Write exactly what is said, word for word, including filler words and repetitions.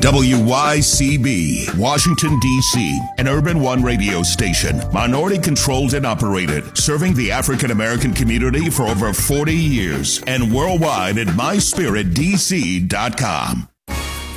W Y C B, Washington, D C, an Urban One radio station, minority controlled and operated, serving the African American community for over forty years, and worldwide at my spirit d c dot com.